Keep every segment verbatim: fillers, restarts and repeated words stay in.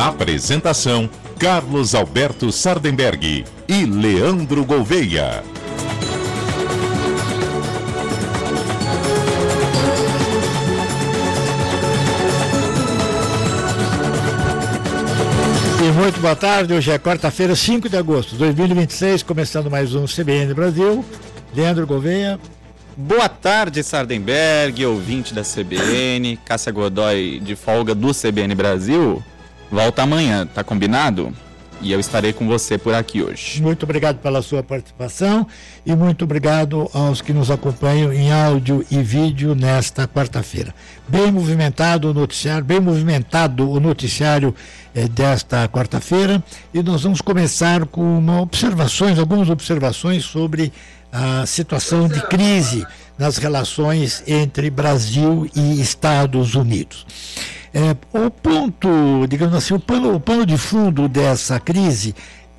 Apresentação: Carlos Alberto Sardenberg e Leandro Gouveia. E muito boa tarde, hoje é quarta-feira, cinco de agosto de dois mil e vinte e seis, começando mais um C B N Brasil. Leandro Gouveia. Boa tarde, Sardenberg, ouvinte da C B N, Cássia Godoy de folga do C B N Brasil. Volta amanhã, tá combinado? E eu estarei com você por aqui hoje. Muito obrigado pela sua participação e muito obrigado aos que nos acompanham em áudio e vídeo nesta quarta-feira. Bem movimentado o noticiário, bem movimentado o noticiário eh, desta quarta-feira, e nós vamos começar com uma observações, algumas observações sobre a situação de crise nas relações entre Brasil e Estados Unidos. É, o ponto, digamos assim, o pano, o pano de fundo dessa crise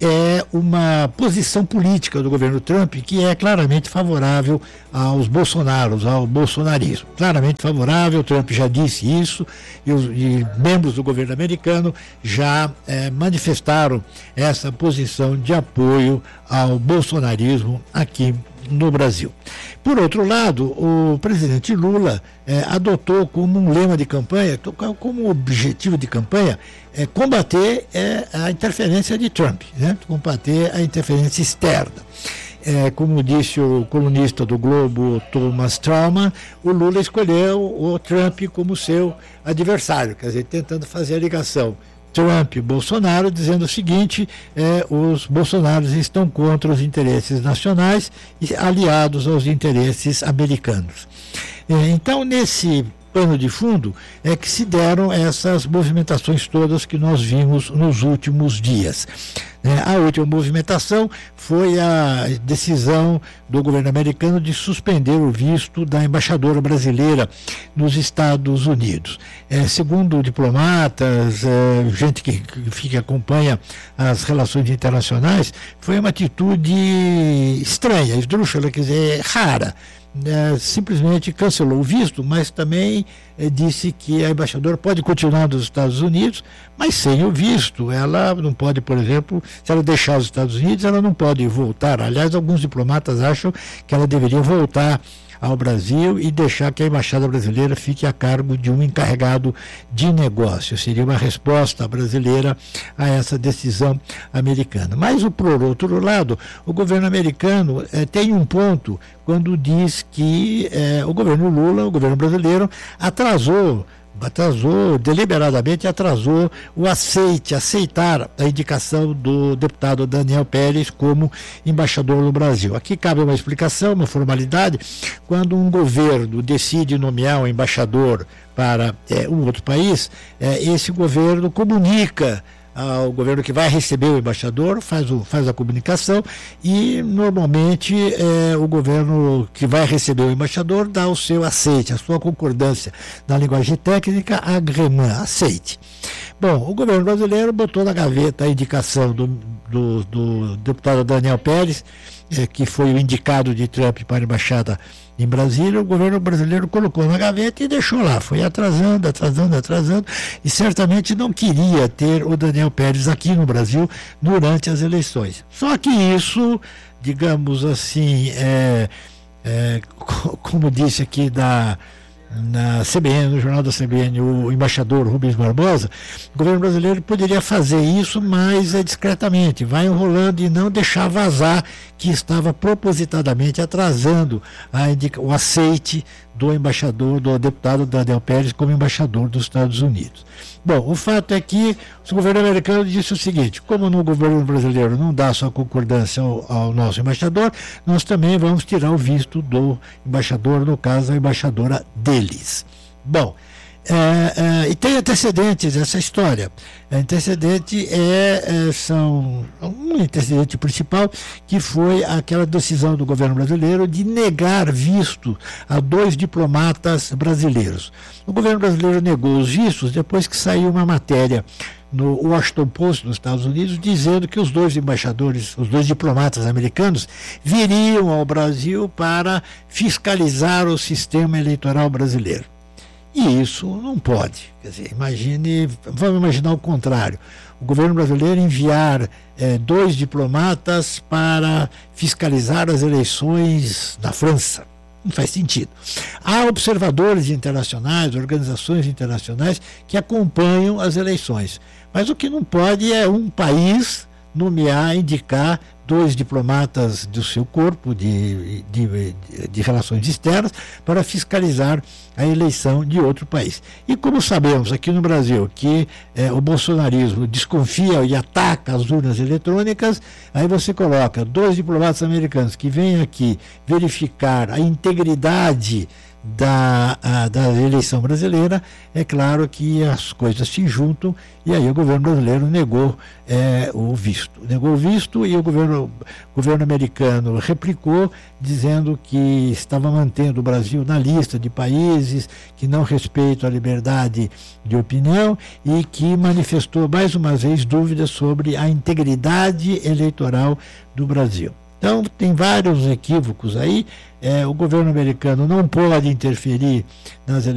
é uma posição política do governo Trump que é claramente favorável aos bolsonaros, ao bolsonarismo. Claramente favorável, Trump já disse isso, e, os, e membros do governo americano já é, manifestaram essa posição de apoio ao bolsonarismo aqui no Brasil. Por outro lado, o presidente Lula eh, adotou como um lema de campanha, como objetivo de campanha, eh, combater eh, a interferência de Trump, né? Combater a interferência externa. É, como disse o colunista do Globo, Thomas Trauman, o Lula escolheu o Trump como seu adversário, quer dizer, tentando fazer a ligação Trump e Bolsonaro, dizendo o seguinte: é, os bolsonaros estão contra os interesses nacionais e aliados aos interesses americanos. É, então, nesse pano de fundo é que se deram essas movimentações todas que nós vimos nos últimos dias. É, a última movimentação foi a decisão do governo americano de suspender o visto da embaixadora brasileira nos Estados Unidos. É, segundo diplomatas, é, gente que, que acompanha as relações internacionais, foi uma atitude estranha, esdrúxula, quer dizer, rara. É, simplesmente cancelou o visto, mas também é, disse que a embaixadora pode continuar nos Estados Unidos, mas sem o visto. Ela não pode, por exemplo, se ela deixar os Estados Unidos, ela não pode voltar. Aliás, alguns diplomatas acham que ela deveria voltar ao Brasil e deixar que a embaixada brasileira fique a cargo de um encarregado de negócio. Seria uma resposta brasileira a essa decisão americana. Mas, por outro lado, o governo americano eh, tem um ponto quando diz que eh, o governo Lula, o governo brasileiro, atrasou atrasou, deliberadamente atrasou o aceite, aceitar a indicação do deputado Daniel Pérez como embaixador no Brasil. Aqui cabe uma explicação, uma formalidade. Quando um governo decide nomear um embaixador para é, um outro país, é, esse governo comunica ao governo que vai receber o embaixador, faz, o, faz a comunicação, e normalmente é, o governo que vai receber o embaixador dá o seu aceite, a sua concordância, na linguagem técnica, agrément, aceite. Bom, o governo brasileiro botou na gaveta a indicação do, do, do deputado Daniel Pérez, é, que foi o indicado de Trump para a embaixada em Brasília. O governo brasileiro colocou na gaveta e deixou lá, foi atrasando, atrasando, atrasando, e certamente não queria ter o Daniel Pérez aqui no Brasil durante as eleições. Só que isso, digamos assim, é, é, como disse aqui da na C B N, no jornal da C B N, o embaixador Rubens Barbosa, o governo brasileiro poderia fazer isso, mas é discretamente, vai enrolando e não deixar vazar que estava propositadamente atrasando a indica, o aceite do embaixador, do deputado Daniel Pérez como embaixador dos Estados Unidos. Bom, o fato é que o governo americano disse o seguinte: como no governo brasileiro não dá sua concordância ao, ao nosso embaixador, nós também vamos tirar o visto do embaixador, no caso a embaixadora deles. Bom, é, é, e tem antecedentes essa história. O antecedente é, é, são um antecedente principal, que foi aquela decisão do governo brasileiro de negar visto a dois diplomatas brasileiros. O governo brasileiro negou os vistos depois que saiu uma matéria no Washington Post, nos Estados Unidos, dizendo que os dois embaixadores, os dois diplomatas americanos, viriam ao Brasil para fiscalizar o sistema eleitoral brasileiro. E isso não pode. Quer dizer, imagine, vamos imaginar o contrário. O governo brasileiro enviar eh, dois diplomatas para fiscalizar as eleições na França. Não faz sentido. Há observadores internacionais, organizações internacionais que acompanham as eleições. Mas o que não pode é um país nomear, indicar dois diplomatas do seu corpo de, de, de relações externas para fiscalizar a eleição de outro país. E como sabemos aqui no Brasil que eh, o bolsonarismo desconfia e ataca as urnas eletrônicas, aí você coloca dois diplomatas americanos que vêm aqui verificar a integridade Da, a, da eleição brasileira, é claro que as coisas se juntam e aí o governo brasileiro negou é, o visto. Negou o visto e o governo, governo americano replicou, dizendo que estava mantendo o Brasil na lista de países que não respeitam a liberdade de opinião e que manifestou mais uma vez dúvidas sobre a integridade eleitoral do Brasil. Então, tem vários equívocos aí. É, o governo americano não pode interferir nas eleições.